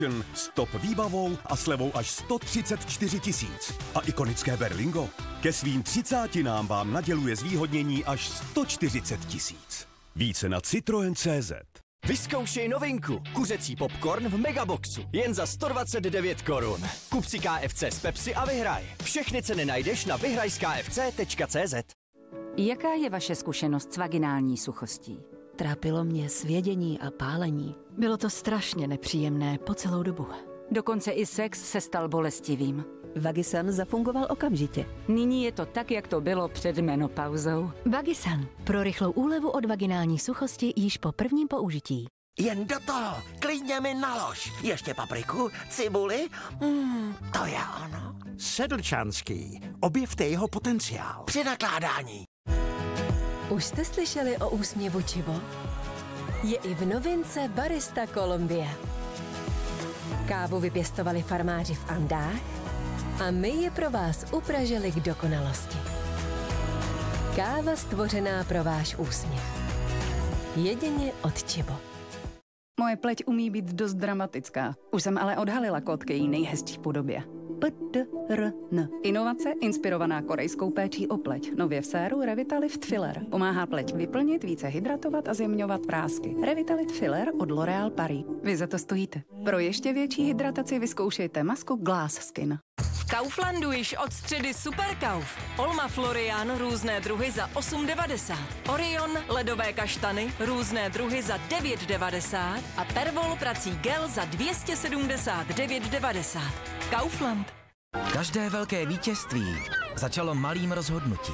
s top výbavou a slevou až 134 tisíc. A ikonické Berlingo ke svým 30 vám naděluje zvýhodnění až 140 tisíc. Více na Citroen.cz. Vyzkoušej novinku. Kuřecí popcorn v Megaboxu. Jen za 129 korun. Kup si KFC z Pepsi a vyhraj. Všechny ceny najdeš na vyhrajskfc.cz. Jaká je vaše zkušenost s vaginální suchostí? Trápilo mě svědění a pálení. Bylo to strašně nepříjemné po celou dobu. Dokonce i sex se stal bolestivým. Vagisan zafungoval okamžitě. Nyní je to tak, jak to bylo před menopauzou. Vagisan. Pro rychlou úlevu od vaginální suchosti již po prvním použití. Jen do toho, klidně mi nalož. Ještě papriku, cibuli, to je ono. Sedlčanský, objevte jeho potenciál. Při nakládání. Už jste slyšeli o úsměvu Chibo? Je i v novince Barista Colombia. Kávu vypěstovali farmáři v Andách a my je pro vás upražili k dokonalosti. Káva stvořená pro váš úsměv. Jedině od Chibo. Moje pleť umí být dost dramatická. Už jsem ale odhalila kód k její nejhezčí podobě. PDRN. Inovace inspirovaná korejskou péčí o pleť. Nově v séru Revitalift Filler. Pomáhá pleť vyplnit, více hydratovat a zjemňovat prásky. Revitalift Filler od L'Oréal Paris. Vy za to stojíte. Pro ještě větší hydrataci vyzkoušejte masku Glass Skin. V Kauflandu již od středy Superkauf. Olma Florian různé druhy za 8,90. Orion ledové kaštany různé druhy za 9,90 a Pervol prací gel za 279,90. Kaufland. Každé velké vítězství začalo malým rozhodnutím.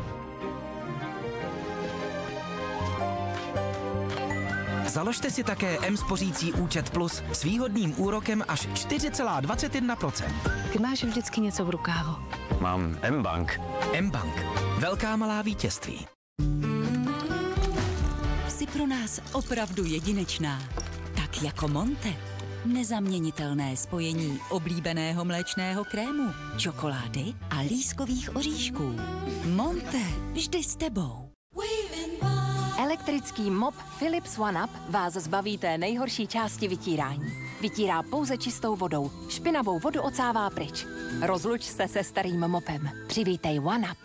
Založte si také M-spořící účet Plus s výhodným úrokem až 4,21%. Ty máš vždycky něco v rukávu. Mám M-Bank. M-Bank. Velká malá vítězství. Jsi pro nás opravdu jedinečná. Tak jako Monte. Nezaměnitelné spojení oblíbeného mléčného krému, čokolády a lískových oříšků. Monte, vždy s tebou. Elektrický mop Philips OneUp vás zbaví té nejhorší části vytírání. Vytírá pouze čistou vodou. Špinavou vodu ocává pryč. Rozluč se se starým mopem. Přivítej OneUp.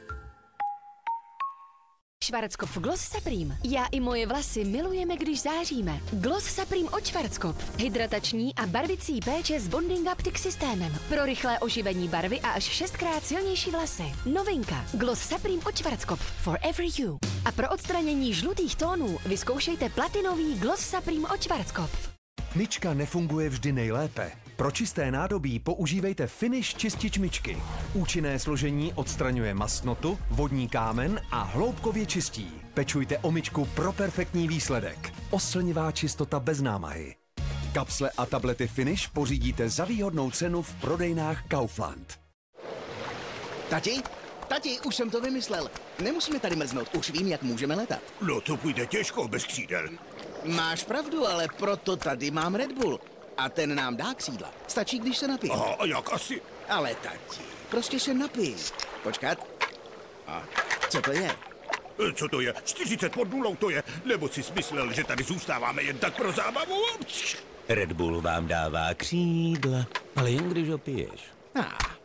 Schwarzkopf Gloss Supreme. Já i moje vlasy milujeme, když záříme. Gloss Supreme od Schwarzkopf. Hydratační a barvicí péče s Bonding Optic systémem. Pro rychlé oživení barvy a až 6krát silnější vlasy. Novinka. Gloss Supreme od Schwarzkopf. For every you. A pro odstranění žlutých tónů vyzkoušejte platinový Gloss Supreme od Schwarzkopf. Myčka nefunguje vždy nejlépe. Pro čisté nádobí používejte Finish čistič myčky. Účinné složení odstraňuje mastnotu, vodní kámen a hloubkově čistí. Pečujte o myčku pro perfektní výsledek. Oslnivá čistota bez námahy. Kapsle a tablety Finish pořídíte za výhodnou cenu v prodejnách Kaufland. Tati, už jsem to vymyslel. Nemusíme tady mrznout, už vím, jak můžeme letat. No to půjde těžko bez křídel. Máš pravdu, ale proto tady mám Red Bull. A ten nám dá křídla. Stačí, když se napijeme. Aha, a jak asi? Ale tati, prostě se napij. Počkat. A co to je? Co to je? 40 pod nulou to je. Nebo jsi smyslel, že tady zůstáváme jen tak pro zábavu? Red Bull vám dává křídla, ale jen když ho piješ.